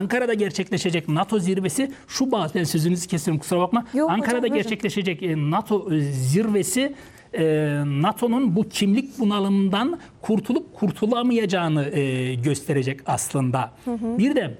Ankara'da gerçekleşecek NATO zirvesi, şu bazen sözünüzü kesiyorum kusura bakma. Yok, Ankara'da hocam, gerçekleşecek NATO zirvesi NATO'nun bu kimlik bunalımından kurtulup kurtulamayacağını gösterecek aslında. Bir de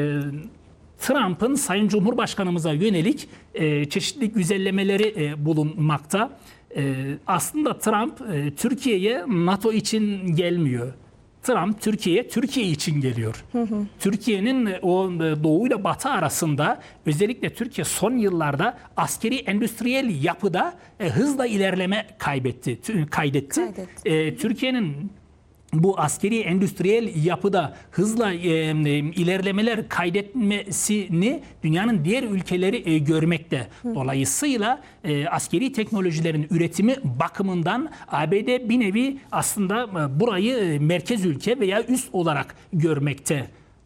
Trump'ın Sayın Cumhurbaşkanımıza yönelik çeşitli güzellemeleri bulunmakta. Aslında Trump Türkiye'ye NATO için gelmiyor. Trump Türkiye için geliyor. Türkiye'nin o doğuyla batı arasında özellikle Türkiye son yıllarda askeri endüstriyel yapıda hızla ilerleme kaydetti. Türkiye'nin bu askeri endüstriyel yapıda hızla ilerlemeler kaydetmesini dünyanın diğer ülkeleri görmekte. Dolayısıyla askeri teknolojilerin üretimi bakımından ABD bir nevi aslında burayı merkez ülke veya üs olarak görmekte.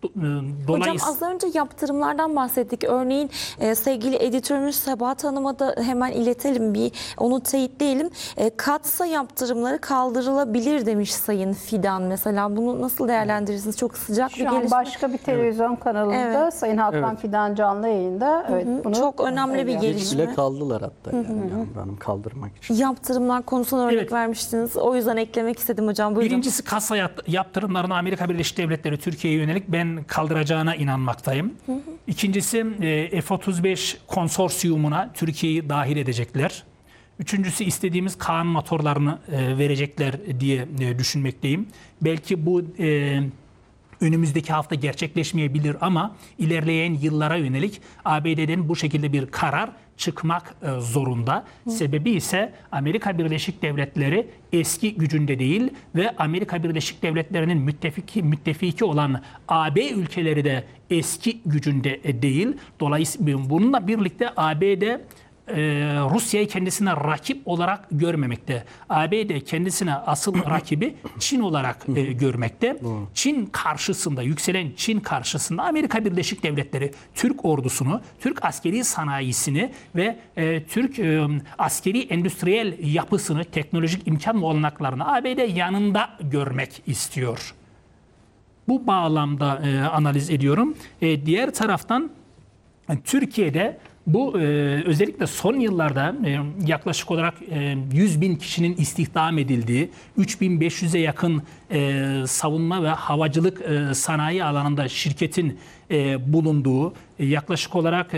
Hocam az önce yaptırımlardan bahsettik. Örneğin sevgili editörümüz Sebahat Hanım'a da hemen iletelim, bir onu teyitleyelim. Katsa yaptırımları kaldırılabilir demiş Sayın Fidan mesela. Bunu nasıl değerlendirirsiniz? Çok sıcak bir gelişme. Şu an başka bir televizyon kanalında Sayın Hakan Fidan canlı yayında. Bunu çok önemli bir gelişme. Bile kaldılar hatta yani Yağmur Hanım kaldırmak için. Yaptırımlar konusuna örnek vermiştiniz. O yüzden eklemek istedim hocam. Buyurun. Birincisi kasa yaptırımlarını Amerika Birleşik Devletleri Türkiye'ye yönelik ben kaldıracağına inanmaktayım. İkincisi F-35 konsorsiyumuna Türkiye'yi dahil edecekler. Üçüncüsü istediğimiz Kaan motorlarını verecekler diye düşünmekteyim. Belki bu önümüzdeki hafta gerçekleşmeyebilir ama ilerleyen yıllara yönelik ABD'den bu şekilde bir karar çıkmak zorunda. Sebebi ise Amerika Birleşik Devletleri eski gücünde değil ve Amerika Birleşik Devletleri'nin müttefiki olan AB ülkeleri de eski gücünde değil. Dolayısıyla bununla birlikte ABD Rusya'yı kendisine rakip olarak görmemekte. ABD kendisine asıl rakibi Çin olarak görmekte. Çin karşısında, yükselen Çin karşısında Amerika Birleşik Devletleri Türk ordusunu, Türk askeri sanayisini ve Türk askeri endüstriyel yapısını, teknolojik imkan ve olanaklarını ABD yanında görmek istiyor. Bu bağlamda analiz ediyorum. Diğer taraftan Türkiye'de bu özellikle son yıllarda yaklaşık olarak 100 bin kişinin istihdam edildiği, 3500'e yakın savunma ve havacılık sanayi alanında şirketin bulunduğu, yaklaşık olarak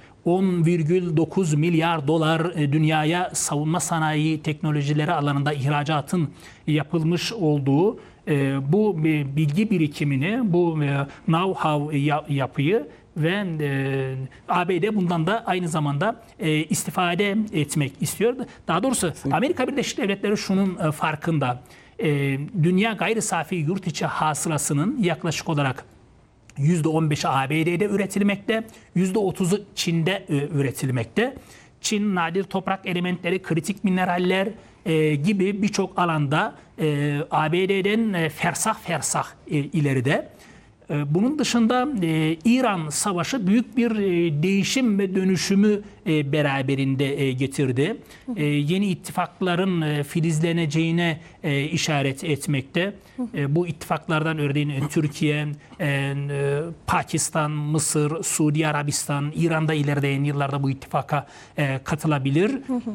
10,9 milyar dolar dünyaya savunma sanayi teknolojileri alanında ihracatın yapılmış olduğu bu bilgi birikimini, bu know-how yapıyı ve ABD bundan da aynı zamanda istifade etmek istiyor. Daha doğrusu Amerika Birleşik Devletleri şunun farkında. Dünya gayri safi yurt içi hasılasının yaklaşık olarak %15'i ABD'de üretilmekte, %30'u Çin'de üretilmekte. Çin nadir toprak elementleri, kritik mineraller gibi birçok alanda ABD'den fersah ileride. Bunun dışında İran Savaşı büyük bir değişim ve dönüşümü beraberinde getirdi. Yeni ittifakların filizleneceğine işaret etmekte. Bu ittifaklardan örneğin Türkiye, Pakistan, Mısır, Suudi Arabistan, İran'da ilerleyen yıllarda bu ittifaka katılabilir.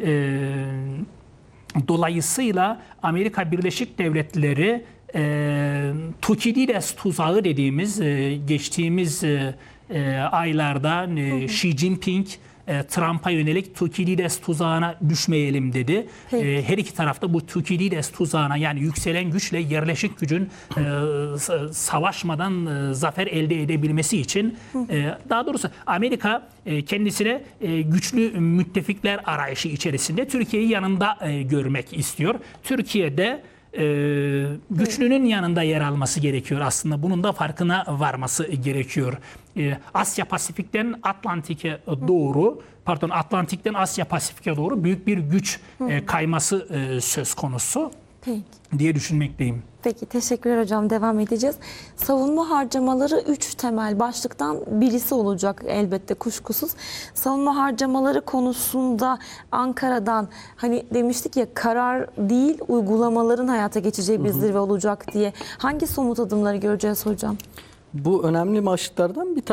Dolayısıyla Amerika Birleşik Devletleri Tukidides tuzağı dediğimiz geçtiğimiz aylarda Xi Jinping Trump'a yönelik Tukidides tuzağına düşmeyelim dedi. Her iki tarafta bu Tukidides tuzağına, yani yükselen güçle yerleşik gücün savaşmadan zafer elde edebilmesi için daha doğrusu Amerika kendisine güçlü müttefikler arayışı içerisinde Türkiye'yi yanında görmek istiyor. Türkiye'de güçlünün yanında yer alması gerekiyor aslında. Bunun da farkına varması gerekiyor. Asya Pasifik'ten Atlantik'e doğru, Atlantik'ten Asya Pasifik'e doğru büyük bir güç kayması söz konusu diye düşünmekteyim. Peki, teşekkürler hocam. Devam edeceğiz. Savunma harcamaları 3 temel başlıktan birisi olacak elbette, kuşkusuz. Savunma harcamaları konusunda Ankara'dan hani demiştik ya, karar değil uygulamaların hayata geçeceği bir zirve olacak diye. Hangi somut adımları göreceğiz hocam? Bu önemli başlıklardan bir